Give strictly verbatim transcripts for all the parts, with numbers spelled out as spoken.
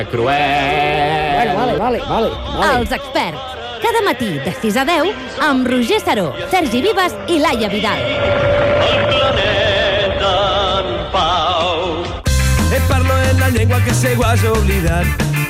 Cruel. Bueno, vale, vale, vale, vale. Els experts. Cada matí de sis a deu amb Roger Saró, Sergi Vives i Laia Vidal. El planeta en pau. E parlo en la llengua que se has oblidat.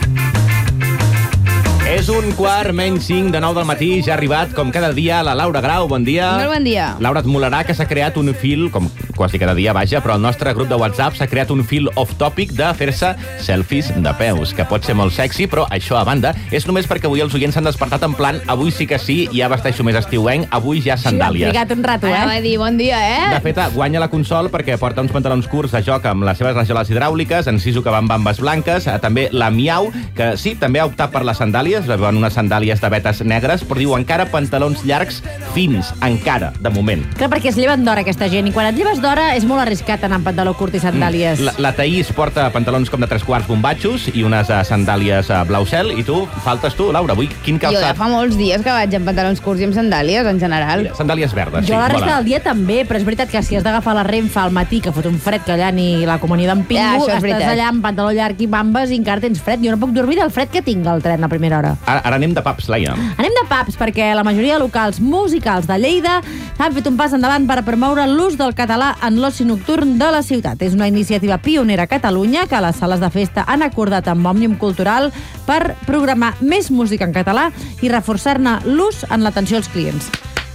És un quart menys cinc de nou del matí, ja ha arribat, com cada dia, la Laura Grau. Bon dia. Molt bon dia. Laura, et molarà que s'ha creat un fil, com quasi cada dia, vaja, però al nostre grup de WhatsApp s'ha creat un fil off-topic de fer-se selfies de peus, que pot ser molt sexy, però això a banda és només perquè avui els oients s'han despertat en plan avui sí que sí, ja vesteixo més estiuenc, avui ja sandàlies. Sí, han trigat un rato, eh? Ara va dir bon dia, eh? De fet, guanya la Consol perquè porta uns pantalons curts de joc amb les seves rajoles hidràuliques, enciso que van bambes blanques, també la Miau, que sí, també ha optat per les sandàlies, van unes sandàlies de vetes negres, però diu encara pantalons llargs fins, encara, de moment. Clar, perquè es lleven d'hora aquesta gent, i quan et lleves d'hora és molt arriscat anar amb pantaló curt i sandàlies. La, la Taís porta pantalons com de tres quarts bombatxos i unes uh, sandàlies uh, blau cel, i tu, faltes tu, Laura, avui quin Jo ja calçat? fa molts dies que vaig amb pantalons curts i amb sandàlies, en general. Mira, sandàlies verdes, Jo sí, la resta mola. del dia també, però és veritat que si has d'agafar la Renfe al matí, que fot un fred que allà ni la comunió d'en Pingu, Ja, això és estàs veritat. allà amb pantaló llarg i bambes i encara tens fred. Jo no puc dormir del fred que tinc al tren a primera hora. Ara, ara anem de pubs, Laia. Anem de pubs, perquè la majoria de locals musicals de Lleida han fet un pas endavant per promoure l'ús del català en l'oci nocturn de la ciutat. És una iniciativa pionera a Catalunya que les sales de festa han acordat amb Òmnium Cultural per programar més música en català i reforçar-ne l'ús en l'atenció als clients.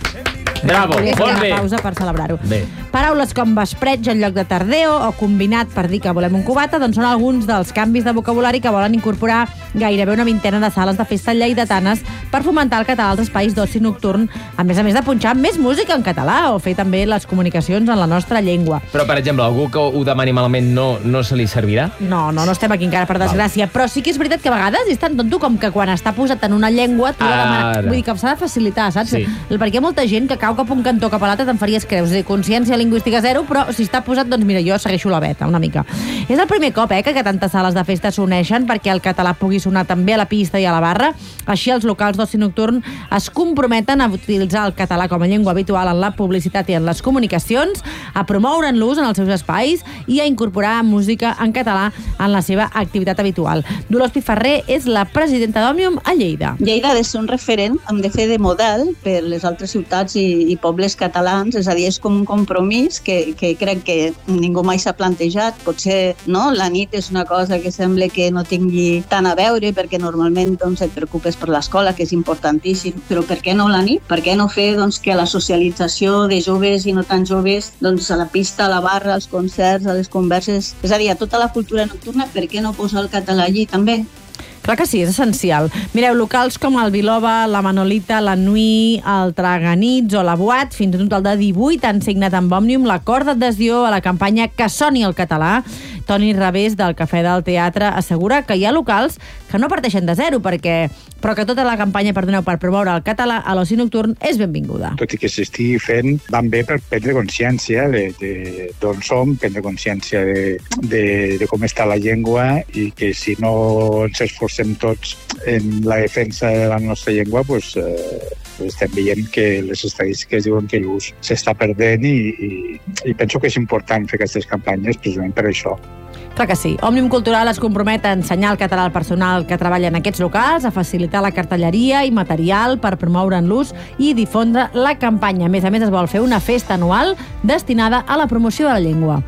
Bravo, Volia fer molt una bé. pausa per celebrar-ho. Bé. Paraules com vespretge en lloc de tardeo o combinat per dir que volem un cubata doncs són alguns dels canvis de vocabulari que volen incorporar gairebé una vintena de sales de festa lleidatanes per fomentar el català als espais d'oci nocturn, a més a més de punxar més música en català o fer també les comunicacions en la nostra llengua. Però, per exemple, algú que ho demani malament no, no se li servirà? No, no, no estem aquí encara, per desgràcia, però sí que és veritat que a vegades és tan tonto com que quan està posat en una llengua tu la demanes. Ara. Vull dir que s'ha de facilitar, saps? Sí. Perquè hi ha molta gent que cau cap un cantó cap a l'altre te'n faries creus. És a dir, consciència lingüística zero, però si està posat, doncs mira, jo segueixo la beta una mica. És el primer cop, eh, que tantes sales de festa s'uneixen perquè el català pugui sonar també a la pista i a la barra. Així, els locals d'oci nocturn es comprometen a utilitzar el català com a llengua habitual en la publicitat i en les comunicacions, a promoure'n l'ús en els seus espais i a incorporar música en català en la seva activitat habitual. Dolors Piferrer és la presidenta d'Òmnium a Lleida. Lleida ha de ser un referent, hem de fer de model per les altres ciutats i, i pobles catalans, és a dir, és com un compromís que, que crec que ningú mai s'ha plantejat. Potser no, la nit és una cosa que sembla que no tingui tant a veure perquè normalment doncs, et preocupes per l'escola, que és importantíssim, però per què no la nit? Per què no fer doncs, que la socialització de joves i no tan joves doncs, a la pista, a la barra, als concerts, a les converses, és a dir, a tota la cultura nocturna, per què no posar el català allí també? Clar que sí, és essencial. Mireu, locals com el Biloba, la Manolita, la Nui, el Traganits o la Boat, fins a un total de divuit han signat amb Òmnium l'acord d'adhesió a la campanya Que soni el català. Toni Revés, del Cafè del Teatre, assegura que hi ha locals que no parteixen de zero, perquè, però que tota la campanya, perdoneu, per promoure el català a l'oci nocturn és benvinguda. Tot i que s'estigui fent, van bé per prendre consciència de, de d'on som, prendre consciència de, de, de com està la llengua i que si no ens esforcem tots en la defensa de la nostra llengua, pues, eh, estem veient que les estadístiques diuen que l'ús s'està perdent i, i, i penso que és important fer aquestes campanyes precisament per això. Clar que sí. Òmnium Cultural es compromet a ensenyar el català al personal que treballa en aquests locals, a facilitar la cartelleria i material per promoure'n l'ús i difondre la campanya. A més a més, es vol fer una festa anual destinada a la promoció de la llengua.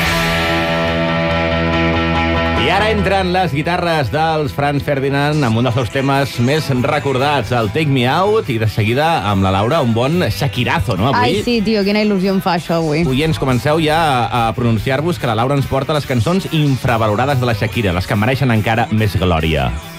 I ara entren les guitarres dels Franz Ferdinand amb un dels seus temes més recordats, el Take Me Out, i de seguida amb la Laura un bon Shakirazo, no, avui? Ai, sí, tio, quina il·lusió em fa això avui. Oients, comenceu ja a, a pronunciar-vos que la Laura ens porta les cançons infravalorades de la Shakira, les que mereixen encara més glòria.